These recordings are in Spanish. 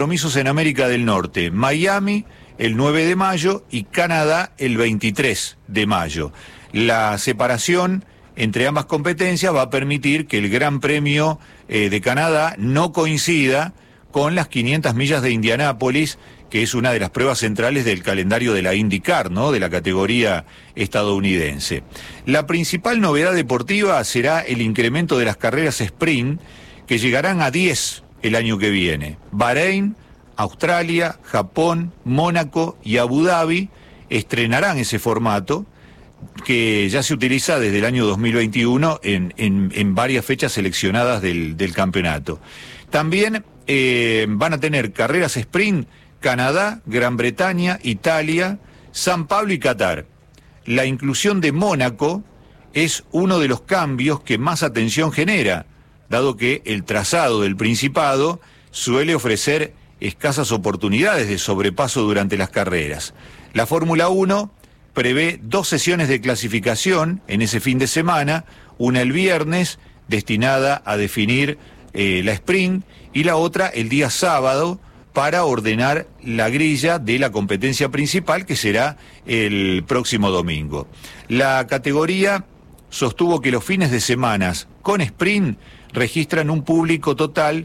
Compromisos en América del Norte: Miami el 9 de mayo y Canadá el 23 de mayo. La separación entre ambas competencias va a permitir que el Gran Premio de Canadá no coincida con las 500 millas de Indianápolis, que es una de las pruebas centrales del calendario de la IndyCar, ¿no?, de la categoría estadounidense. La principal novedad deportiva será el incremento de las carreras sprint, que llegarán a 10 el año que viene. Bahrein, Australia, Japón, Mónaco y Abu Dhabi estrenarán ese formato, que ya se utiliza desde el año 2021 en varias fechas seleccionadas del campeonato. También van a tener carreras sprint Canadá, Gran Bretaña, Italia, San Pablo y Qatar. La inclusión de Mónaco es uno de los cambios que más atención genera, dado que el trazado del Principado suele ofrecer escasas oportunidades de sobrepaso durante las carreras. La Fórmula 1 prevé 2 sesiones de clasificación en ese fin de semana, una el viernes, destinada a definir la sprint, y la otra el día sábado, para ordenar la grilla de la competencia principal, que será el próximo domingo. La categoría sostuvo que los fines de semana con sprint registran un público total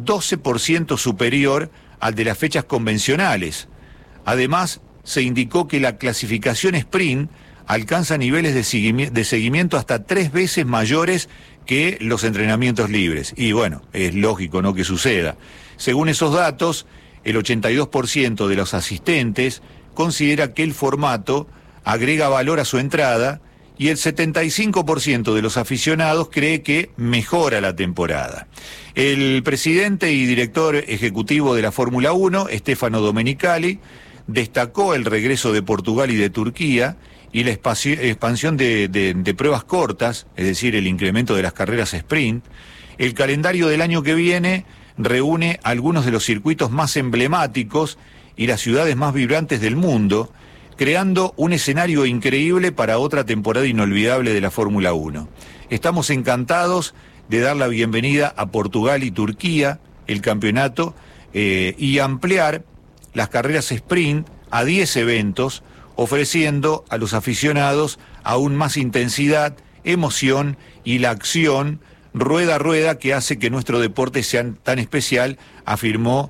12% superior al de las fechas convencionales. Además, se indicó que la clasificación sprint alcanza niveles de seguimiento hasta 3 veces mayores que los entrenamientos libres. Y bueno, es lógico, ¿no?, que suceda. Según esos datos, el 82% de los asistentes considera que el formato agrega valor a su entrada, y el 75% de los aficionados cree que mejora la temporada. El presidente y director ejecutivo de la Fórmula 1, Stefano Domenicali, destacó el regreso de Portugal y de Turquía y la expansión de pruebas cortas, es decir, el incremento de las carreras sprint. El calendario del año que viene reúne algunos de los circuitos más emblemáticos y las ciudades más vibrantes del mundo, creando un escenario increíble para otra temporada inolvidable de la Fórmula 1. Estamos encantados de dar la bienvenida a Portugal y Turquía, el campeonato, y ampliar las carreras sprint a 10 eventos, ofreciendo a los aficionados aún más intensidad, emoción y la acción rueda a rueda que hace que nuestro deporte sea tan especial, afirmó,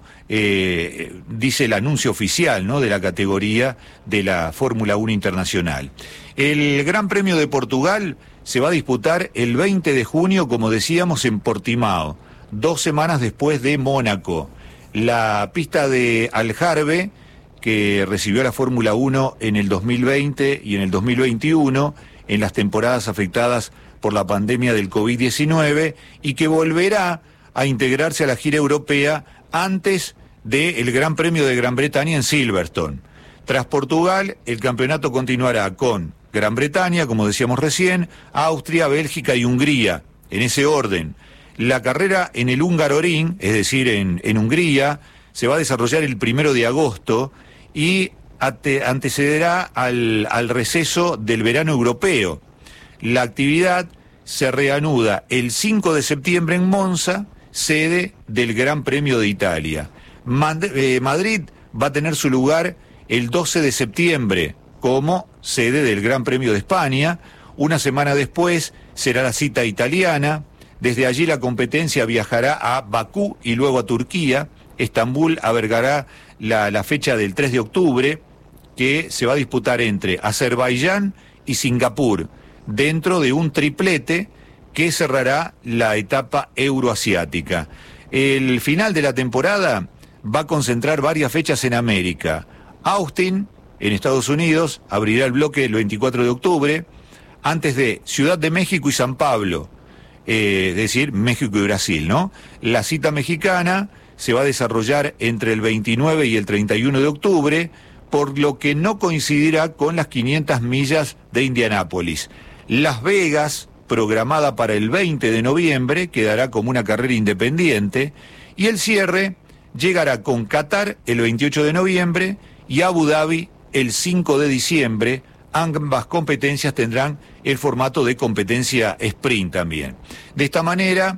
dice el anuncio oficial, ¿no?, de la categoría de la Fórmula 1 Internacional. El Gran Premio de Portugal se va a disputar el 20 de junio, como decíamos, en Portimao, 2 semanas después de Mónaco. La pista de Algarve, que recibió la Fórmula 1 en el 2020 y en el 2021, en las temporadas afectadas por la pandemia del COVID-19, y que volverá a integrarse a la gira europea antes del Gran Premio de Gran Bretaña en Silverstone. Tras Portugal, el campeonato continuará con Gran Bretaña, como decíamos recién, Austria, Bélgica y Hungría, en ese orden. La carrera en el Hungaroring, es decir, en Hungría, se va a desarrollar el 1 de agosto y antecederá al receso del verano europeo. La actividad se reanuda el 5 de septiembre en Monza, sede del Gran Premio de Italia. Madrid va a tener su lugar el 12 de septiembre como sede del Gran Premio de España. Una semana después será la cita italiana. Desde allí la competencia viajará a Bakú y luego a Turquía. Estambul albergará la fecha del 3 de octubre, que se va a disputar entre Azerbaiyán y Singapur, dentro de un triplete que cerrará la etapa euroasiática. El final de la temporada va a concentrar varias fechas en América. Austin, en Estados Unidos, abrirá el bloque el 24 de octubre, antes de Ciudad de México y San Pablo, es decir, México y Brasil, ¿no? La cita mexicana se va a desarrollar entre el 29 y el 31 de octubre, por lo que no coincidirá con las 500 millas de Indianápolis. Las Vegas, programada para el 20 de noviembre, quedará como una carrera independiente, y el cierre llegará con Qatar el 28 de noviembre y Abu Dhabi el 5 de diciembre. Ambas competencias tendrán el formato de competencia sprint también. De esta manera,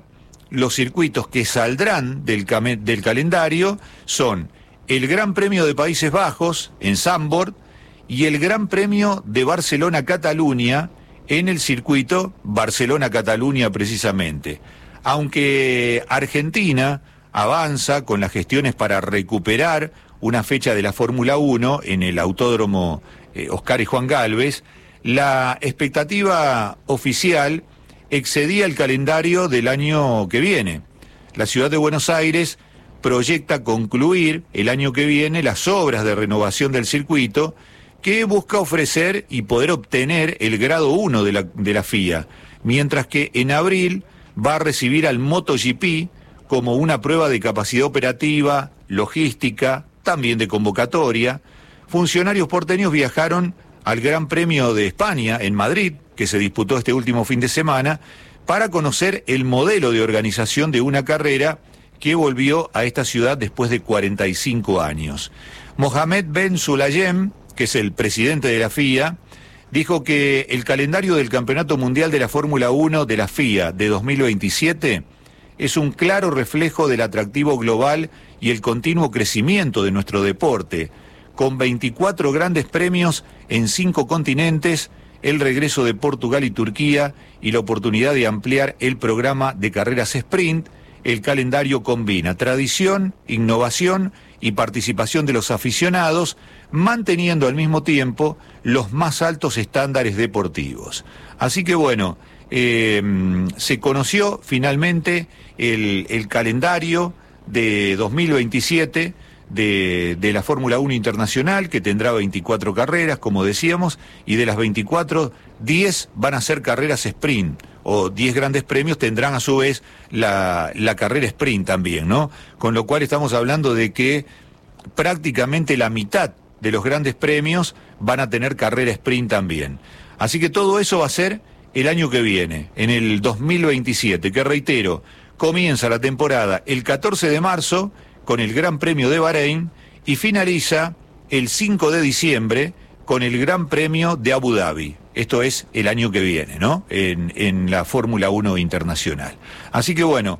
los circuitos que saldrán del calendario son el Gran Premio de Países Bajos en Zandvoort y el Gran Premio de Barcelona-Cataluña en el circuito Barcelona-Cataluña precisamente. Aunque Argentina avanza con las gestiones para recuperar una fecha de la Fórmula 1 en el Autódromo Oscar y Juan Gálvez, la expectativa oficial excedía el calendario del año que viene. La ciudad de Buenos Aires proyecta concluir el año que viene las obras de renovación del circuito que busca ofrecer y poder obtener el grado 1 de la FIA, mientras que en abril va a recibir al MotoGP como una prueba de capacidad operativa, logística, también de convocatoria. Funcionarios porteños viajaron al Gran Premio de España en Madrid, que se disputó este último fin de semana, para conocer el modelo de organización de una carrera que volvió a esta ciudad después de 45 años. Mohamed Ben Sulayem, que es el presidente de la FIA, dijo que el calendario del Campeonato Mundial de la Fórmula 1 de la FIA de 2027 es un claro reflejo del atractivo global y el continuo crecimiento de nuestro deporte, con 24 grandes premios en 5 continentes, el regreso de Portugal y Turquía y la oportunidad de ampliar el programa de carreras sprint. El calendario combina tradición, innovación y participación de los aficionados, manteniendo al mismo tiempo los más altos estándares deportivos. Así que bueno, se conoció finalmente el calendario de 2027 de la Fórmula 1 Internacional, que tendrá 24 carreras, como decíamos, y de las 24, 10 van a ser carreras sprint, o 10 grandes premios tendrán a su vez la carrera sprint también, ¿no? Con lo cual estamos hablando de que prácticamente la mitad de los grandes premios van a tener carrera sprint también. Así que todo eso va a ser el año que viene, en el 2027, que reitero, comienza la temporada el 14 de marzo con el Gran Premio de Bahrein y finaliza el 5 de diciembre con el Gran Premio de Abu Dhabi. Esto es el año que viene, ¿no? En la Fórmula 1 Internacional. Así que bueno,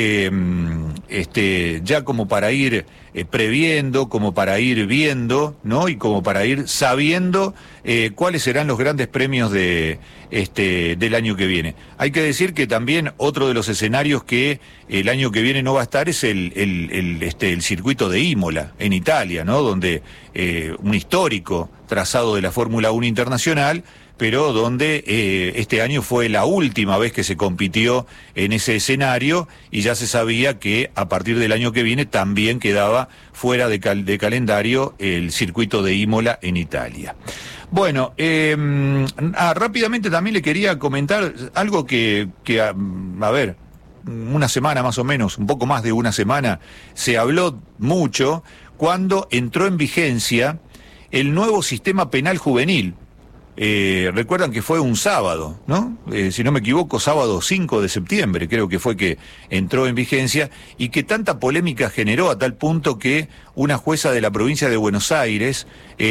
ya como para ir previendo, como para ir viendo, ¿no? Y como para ir sabiendo cuáles serán los grandes premios del año que viene. Hay que decir que también otro de los escenarios que el año que viene no va a estar es el circuito de Imola, en Italia, ¿no? Donde un histórico trazado de la Fórmula 1 Internacional, pero donde este año fue la última vez que se compitió en ese escenario y ya se sabía que a partir del año que viene también quedaba fuera de calendario el circuito de Imola en Italia. Bueno, rápidamente también le quería comentar algo que a ver, una semana más o menos, un poco más de una semana, se habló mucho cuando entró en vigencia el nuevo sistema penal juvenil. Recuerdan que fue un sábado, ¿no? Si no me equivoco, sábado 5 de septiembre, creo que fue que entró en vigencia, y que tanta polémica generó a tal punto que una jueza de la provincia de Buenos Aires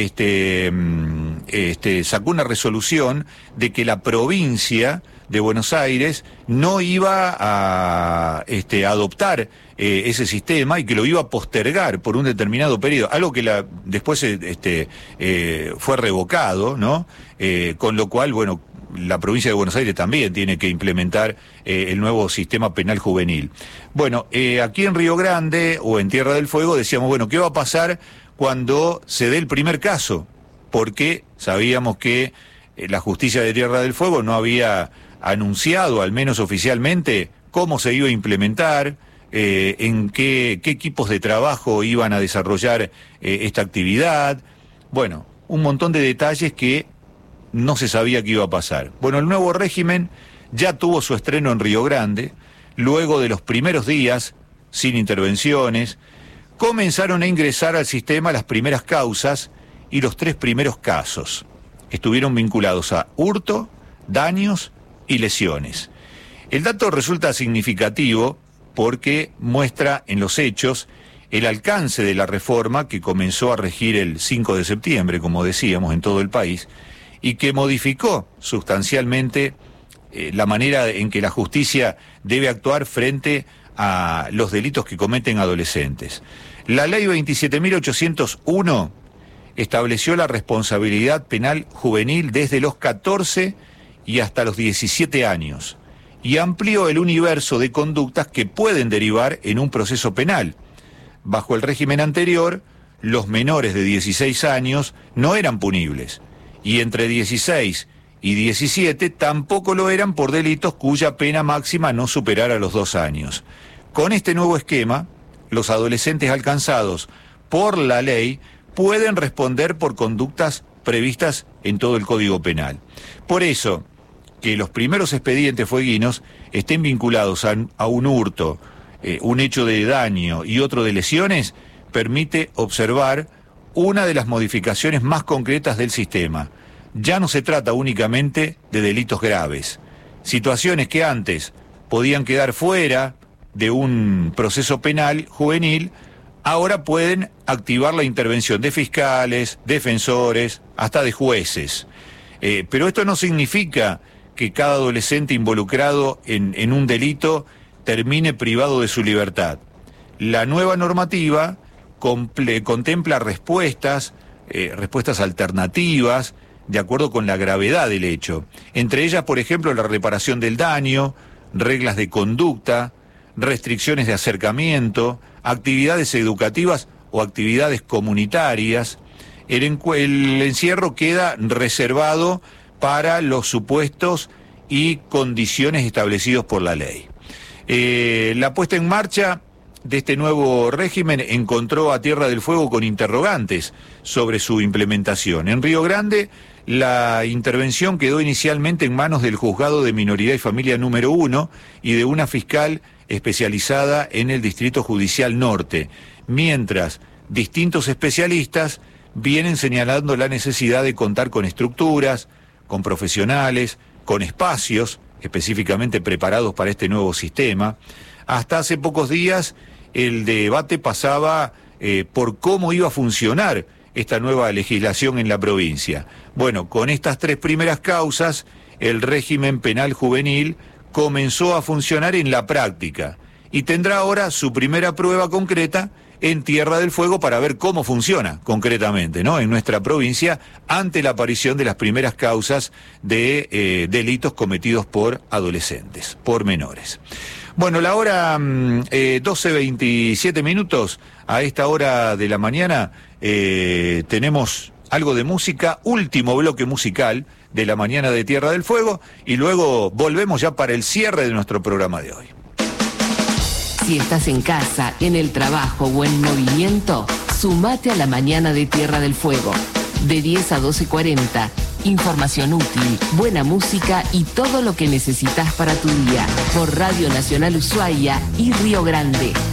sacó una resolución de que la provincia de Buenos Aires no iba a adoptar ese sistema y que lo iba a postergar por un determinado periodo, algo que después fue revocado, ¿no? Con lo cual, bueno, la provincia de Buenos Aires también tiene que implementar el nuevo sistema penal juvenil. Bueno, aquí en Río Grande o en Tierra del Fuego decíamos, bueno, ¿qué va a pasar cuando se dé el primer caso? Porque sabíamos que la justicia de Tierra del Fuego no había anunciado, al menos oficialmente, cómo se iba a implementar, en qué equipos de trabajo iban a desarrollar esta actividad. Bueno, un montón de detalles que no se sabía qué iba a pasar. Bueno, el nuevo régimen ya tuvo su estreno en Río Grande. Luego de los primeros días, sin intervenciones, comenzaron a ingresar al sistema las primeras causas y los 3 primeros casos. Estuvieron vinculados a hurto, daños y lesiones. El dato resulta significativo porque muestra en los hechos el alcance de la reforma que comenzó a regir el 5 de septiembre, como decíamos, en todo el país, y que modificó sustancialmente la manera en que la justicia debe actuar frente a los delitos que cometen adolescentes. La ley 27.801 estableció la responsabilidad penal juvenil desde los 14 y hasta los 17 años y amplió el universo de conductas que pueden derivar en un proceso penal. Bajo el régimen anterior, los menores de 16 años no eran punibles y entre 16 y 17 tampoco lo eran por delitos cuya pena máxima no superara los 2 años. Con este nuevo esquema, los adolescentes alcanzados por la ley pueden responder por conductas previstas en todo el Código Penal. Por eso, que los primeros expedientes fueguinos estén vinculados a un hurto, un hecho de daño y otro de lesiones, permite observar una de las modificaciones más concretas del sistema. Ya no se trata únicamente de delitos graves. Situaciones que antes podían quedar fuera de un proceso penal juvenil, ahora pueden activar la intervención de fiscales, defensores, hasta de jueces. Pero esto no significa que cada adolescente involucrado en un delito termine privado de su libertad. La nueva normativa contempla respuestas alternativas de acuerdo con la gravedad del hecho. Entre ellas, por ejemplo, la reparación del daño, reglas de conducta, restricciones de acercamiento, actividades educativas o actividades comunitarias. El encierro queda reservado para los supuestos y condiciones establecidos por la ley. La puesta en marcha de este nuevo régimen encontró a Tierra del Fuego con interrogantes sobre su implementación. En Río Grande, la intervención quedó inicialmente en manos del Juzgado de Minoridad y Familia número 1 y de una fiscal especializada en el Distrito Judicial Norte, mientras distintos especialistas vienen señalando la necesidad de contar con estructuras, con profesionales, con espacios específicamente preparados para este nuevo sistema. Hasta hace pocos días el debate pasaba por cómo iba a funcionar esta nueva legislación en la provincia. Bueno, con estas 3 primeras causas, el régimen penal juvenil comenzó a funcionar en la práctica y tendrá ahora su primera prueba concreta en Tierra del Fuego para ver cómo funciona concretamente, ¿no?, en nuestra provincia ante la aparición de las primeras causas de delitos cometidos por adolescentes, por menores. Bueno, la hora 12:27, a esta hora de la mañana tenemos algo de música, último bloque musical de la mañana de Tierra del Fuego, y luego volvemos ya para el cierre de nuestro programa de hoy. Si estás en casa, en el trabajo o en movimiento, sumate a la mañana de Tierra del Fuego. De 10 a 12:40, información útil, buena música y todo lo que necesitas para tu día. Por Radio Nacional Ushuaia y Río Grande.